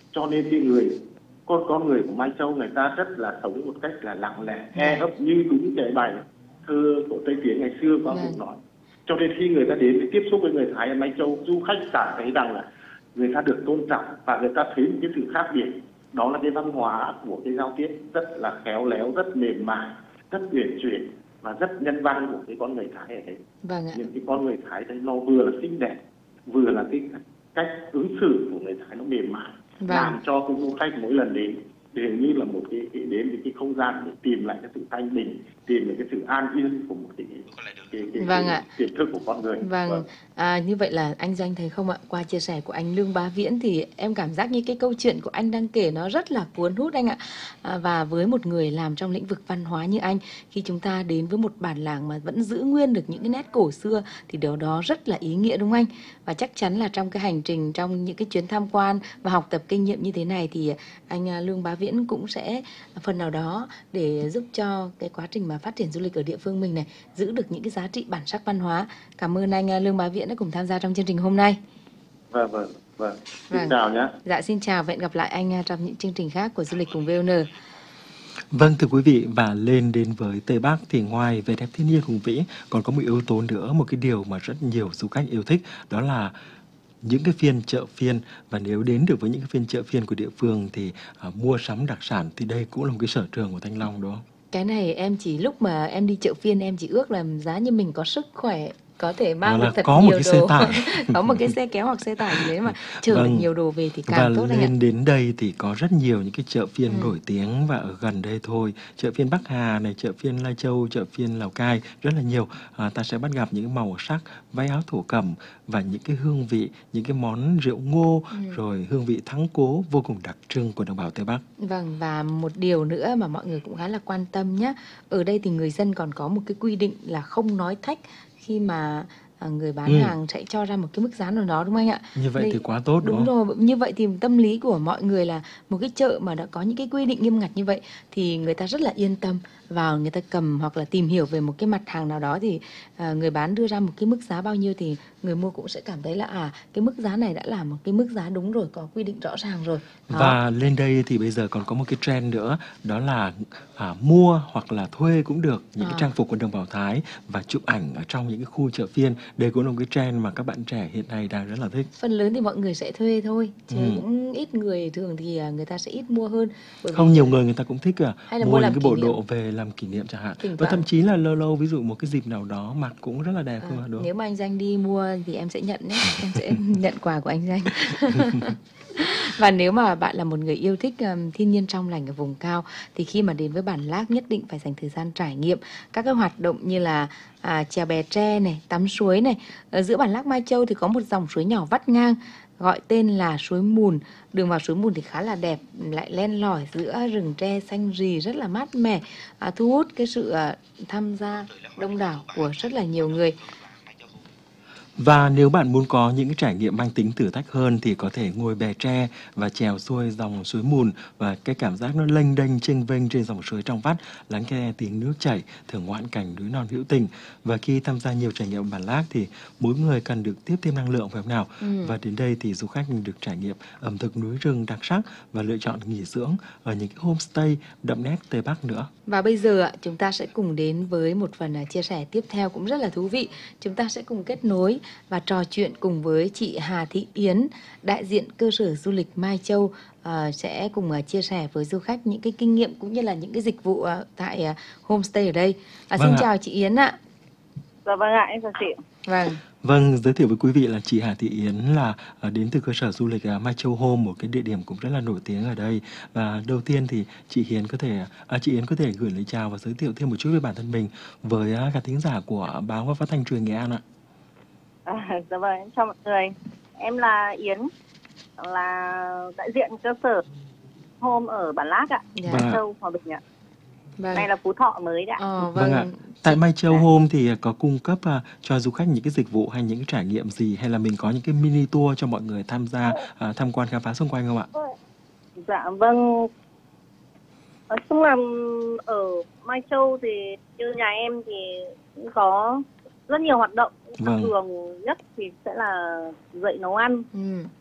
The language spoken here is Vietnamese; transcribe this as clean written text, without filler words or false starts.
cho nên con người của Mai Châu người ta rất là sống một cách là lặng lẽ, ấp như đúng cái bài thơ của Tây Tiến ngày xưa có cũng nói. Cho nên khi người ta đến để tiếp xúc với người Thái ở Mai Châu, du khách cảm thấy rằng là người ta được tôn trọng và người ta thấy một cái sự khác biệt. Đó là cái văn hóa của cái giao tiếp rất là khéo léo, rất mềm mại, rất uyển chuyển và rất nhân văn của cái con người Thái ở đấy. Những cái con người Thái đấy nó vừa là xinh đẹp, vừa là cái cách ứng xử của người Thái nó mềm mại, làm cho cái du khách mỗi lần đến đều như là một cái đến với cái không gian để tìm lại cái sự thanh bình, tìm lại cái sự an yên của một cái tiềm thức của con người. Như vậy là anh Doanh thấy không ạ? Qua chia sẻ của anh Lương Bá Viễn thì em cảm giác như cái câu chuyện của anh đang kể nó rất là cuốn hút anh ạ. Và với một người làm trong lĩnh vực văn hóa như anh, khi chúng ta đến với một bản làng mà vẫn giữ nguyên được những cái nét cổ xưa thì điều đó rất là ý nghĩa đúng không anh? Và chắc chắn là trong cái hành trình, trong những cái chuyến tham quan và học tập kinh nghiệm như thế này thì anh Lương Bá Viễn cũng sẽ phần nào đó để giúp cho cái quá trình mà phát triển du lịch ở địa phương mình này giữ được những cái giá trị bản sắc văn hóa. Cảm ơn anh Lương Bá Viễn đã cùng tham gia trong chương trình hôm nay. Vâng. Xin chào nhé. Dạ xin chào, và hẹn gặp lại anh trong những chương trình khác của Du lịch cùng VON. Vâng thưa quý vị, và lên đến với Tây Bắc thì ngoài vẻ đẹp thiên nhiên hùng vĩ còn có một yếu tố nữa, một cái điều mà rất nhiều du khách yêu thích, đó là những cái phiên chợ phiên. Và nếu đến được với những cái phiên chợ phiên của địa phương thì mua sắm đặc sản thì đây cũng là một cái sở trường của Thanh Long đúng không? Cái này em chỉ lúc mà em đi chợ phiên em chỉ ước làm giá như mình có sức khỏe, có thể mang được thật có nhiều một cái đồ. Xe tải. Có một cái xe kéo hoặc xe tải gì đấy mà chở được nhiều đồ về thì càng tốt anh ạ. Và lên đến đây thì có rất nhiều những cái chợ phiên nổi tiếng và ở gần đây thôi. Chợ phiên Bắc Hà này, chợ phiên Lai Châu, chợ phiên Lào Cai, rất là nhiều. Ta sẽ bắt gặp những màu sắc, váy áo thổ cẩm và những cái hương vị, những cái món rượu ngô, rồi hương vị thắng cố vô cùng đặc trưng của đồng bào Tây Bắc. Vâng, và một điều nữa mà mọi người cũng khá là quan tâm nhé. Ở đây thì người dân còn có một cái quy định là không nói thách khi mà người bán hàng sẽ cho ra một cái mức giá nào đó đúng không anh ạ? Như vậy thì quá tốt đúng không? Đúng rồi, như vậy thì tâm lý của mọi người là một cái chợ mà đã có những cái quy định nghiêm ngặt như vậy thì người ta rất là yên tâm vào, người ta cầm hoặc là tìm hiểu về một cái mặt hàng nào đó thì người bán đưa ra một cái mức giá bao nhiêu thì người mua cũng sẽ cảm thấy là cái mức giá này đã là một cái mức giá đúng rồi, có quy định rõ ràng rồi. Đó. Và lên đây thì bây giờ còn có một cái trend nữa, đó là mua hoặc là thuê cũng được những cái trang phục của đồng bào Thái và chụp ảnh ở trong những cái khu chợ phiên. Đây cũng là một cái trend mà các bạn trẻ hiện nay đang rất là thích. Phần lớn thì mọi người sẽ thuê thôi, chứ cũng ít người, thường thì người ta sẽ ít mua hơn. Không, nhiều người ta cũng thích mua những cái bộ đồ về làm kỷ niệm chẳng hạn. Và thậm chí là lâu ví dụ một cái dịp nào đó mặc cũng rất là đẹp cơ mà đúng không? Nếu mà anh Danh đi mua thì em sẽ nhận nhé, em sẽ nhận quà của anh Danh. Và nếu mà bạn là một người yêu thích thiên nhiên trong lành ở vùng cao thì khi mà đến với Bản Lác nhất định phải dành thời gian trải nghiệm các cái hoạt động như là chèo bè tre này, tắm suối này. Ở giữa Bản Lác Mai Châu thì có một dòng suối nhỏ vắt ngang gọi tên là suối Mùn. Đường vào suối Mùn thì khá là đẹp, lại len lỏi giữa rừng tre xanh rì rất là mát mẻ, thu hút cái sự tham gia đông đảo của rất là nhiều người. Và nếu bạn muốn có những cái trải nghiệm mang tính thử thách hơn thì có thể ngồi bè tre và chèo xuôi dòng suối Mùn, và cái cảm giác nó lênh đênh chênh vênh trên dòng suối trong vắt, lắng nghe tiếng nước chảy, thưởng ngoạn cảnh núi non hữu tình. Và khi tham gia nhiều trải nghiệm Bản Lác thì mỗi người cần được tiếp thêm năng lượng phải không nào? Và đến đây thì du khách được trải nghiệm ẩm thực núi rừng đặc sắc và lựa chọn nghỉ dưỡng ở những cái homestay đậm nét Tây Bắc nữa. Và bây giờ chúng ta sẽ cùng đến với một phần chia sẻ tiếp theo cũng rất là thú vị. Chúng ta sẽ cùng kết nối và trò chuyện cùng với chị Hà Thị Yến, đại diện cơ sở du lịch Mai Châu, sẽ cùng chia sẻ với du khách những cái kinh nghiệm cũng như là những cái dịch vụ tại homestay ở đây. Xin chào chị Yến ạ. Dạ vâng ạ, em chào chị. Vâng, giới thiệu với quý vị là chị Hà Thị Yến là đến từ cơ sở du lịch Mai Châu Home, một cái địa điểm cũng rất là nổi tiếng ở đây. Và đầu tiên thì chị Yến có thể gửi lời chào và giới thiệu thêm một chút về bản thân mình với các thính giả của báo và phát thanh truyền Nghệ An ạ. Dạ vâng, em chào mọi người. Em là Yến, là đại diện cơ sở Home ở Bản Lác ạ, Mai Châu, Hòa Bình ạ. Đây là Phú Thọ mới đấy ạ. Vâng ạ. Tại Mai Châu Home thì có cung cấp cho du khách những cái dịch vụ hay những cái trải nghiệm gì, hay là mình có những cái mini tour cho mọi người tham gia tham quan khám phá xung quanh không ạ? Dạ vâng. Nói chung là ở Mai Châu thì như nhà em thì cũng có rất nhiều hoạt động. Thường nhất thì sẽ là dạy nấu ăn.